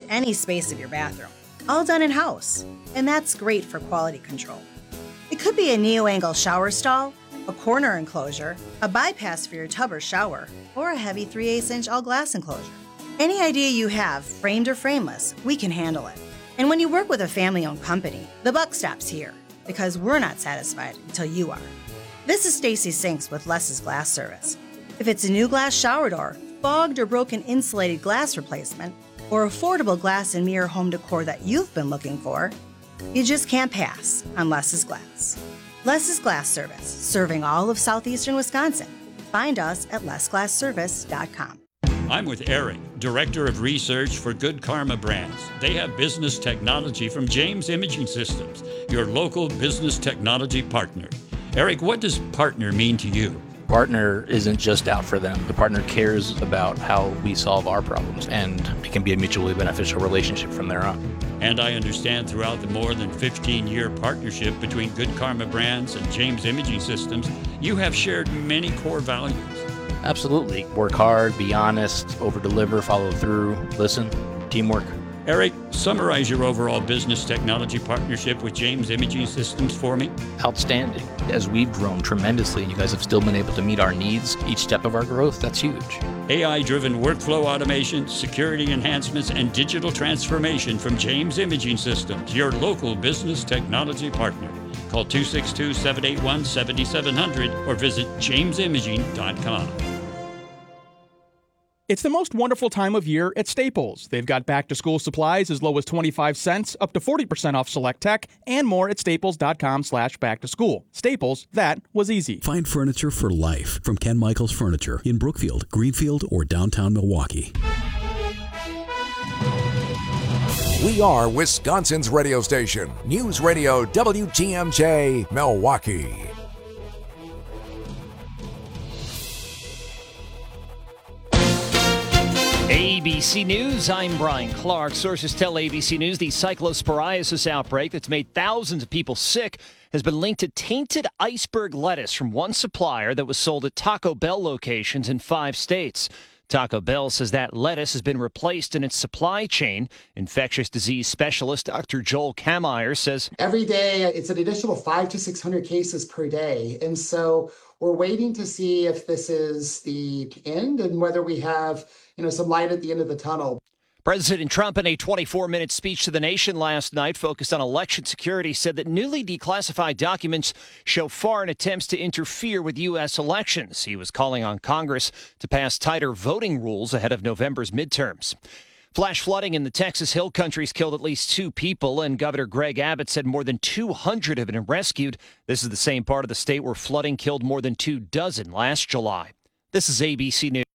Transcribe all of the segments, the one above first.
any space of your bathroom, all done in-house, and that's great for quality control. It could be a neo-angle shower stall, a corner enclosure, a bypass for your tub or shower, or a heavy 3/8-inch all-glass enclosure. Any idea you have, framed or frameless, we can handle it. And when you work with a family-owned company, the buck stops here, because we're not satisfied until you are. This is Stacy Sinks with Less's Glass Service. If it's a new glass shower door, fogged or broken insulated glass replacement, or affordable glass and mirror home decor that you've been looking for, you just can't pass on Less's Glass. Less's Glass Service, serving all of southeastern Wisconsin. Find us at lessglassservice.com. I'm with Eric, Director of Research for Good Karma Brands. They have business technology from James Imaging Systems, your local business technology partner. Eric, what does partner mean to you? Partner isn't just out for them. The partner cares about how we solve our problems, and it can be a mutually beneficial relationship from there on. And I understand throughout the more than 15-year partnership between Good Karma Brands and James Imaging Systems, you have shared many core values. Absolutely. Work hard, be honest, over-deliver, follow through, listen, teamwork. Eric, summarize your overall business technology partnership with James Imaging Systems for me. Outstanding. As we've grown tremendously and you guys have still been able to meet our needs each step of our growth, that's huge. AI-driven workflow automation, security enhancements, and digital transformation from James Imaging Systems, your local business technology partner. Call 262-781-7700 or visit jamesimaging.com. It's the most wonderful time of year at Staples. They've got back-to-school supplies as low as 25 cents, up to 40% off select tech, and more at staples.com/back-to-school. Staples, that was easy. Find furniture for life from Ken Michaels Furniture in Brookfield, Greenfield, or downtown Milwaukee. We are Wisconsin's radio station, News Radio WTMJ, Milwaukee. ABC News, I'm Brian Clark. Sources tell ABC News the cyclosporiasis outbreak that's made thousands of people sick has been linked to tainted iceberg lettuce from one supplier that was sold at Taco Bell locations in 5 states. Taco Bell says that lettuce has been replaced in its supply chain. Infectious disease specialist Dr. Joel Kameyer says every day it's an additional 500 to 600 cases per day. And so we're waiting to see if this is the end and whether we have some light at the end of the tunnel. President Trump, in a 24-minute speech to the nation last night focused on election security, said that newly declassified documents show foreign attempts to interfere with U.S. elections. He was calling on Congress to pass tighter voting rules ahead of November's midterms. Flash flooding in the Texas Hill Country's killed at least 2 people, and Governor Greg Abbott said more than 200 have been rescued. This is the same part of the state where flooding killed more than 24 last July. This is ABC News.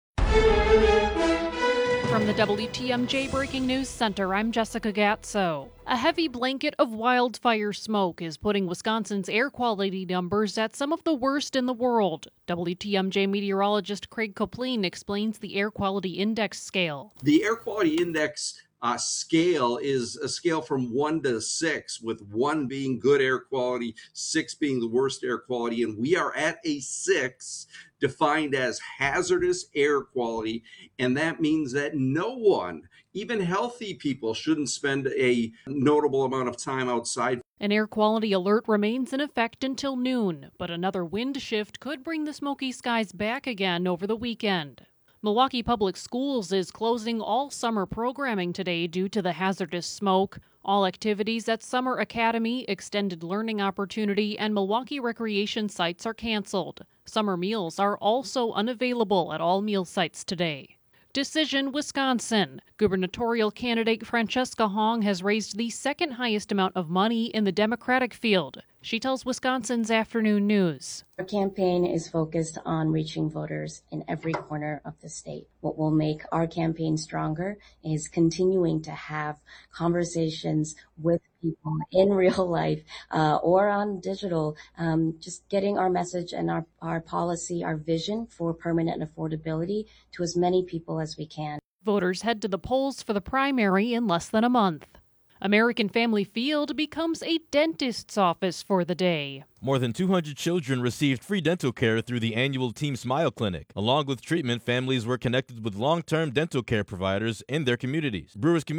From the WTMJ Breaking News Center, I'm Jessica Gatso. A heavy blanket of wildfire smoke is putting Wisconsin's air quality numbers at some of the worst in the world. WTMJ meteorologist Craig Kopleen explains the air quality index scale. The air quality index scale is a scale from 1 to 6, with 1 being good air quality, 6 being the worst air quality, and we are at a 6, defined as hazardous air quality, and that means that no one, even healthy people, shouldn't spend a notable amount of time outside. An air quality alert remains in effect until noon, but another wind shift could bring the smoky skies back again over the weekend. Milwaukee Public Schools is closing all summer programming today due to the hazardous smoke. All activities at Summer Academy, Extended Learning Opportunity, and Milwaukee Recreation sites are canceled. Summer meals are also unavailable at all meal sites today. Decision, Wisconsin. Gubernatorial candidate Francesca Hong has raised the second highest amount of money in the Democratic field. She tells Wisconsin's Afternoon News. Our campaign is focused on reaching voters in every corner of the state. What will make our campaign stronger is continuing to have conversations with people in real life or on digital, just getting our message and our policy, our vision for permanent affordability to as many people as we can. Voters head to the polls for the primary in less than a month. American Family Field becomes a dentist's office for the day. More than 200 children received free dental care through the annual Team Smile Clinic. Along with treatment, families were connected with long-term dental care providers in their communities. Brewers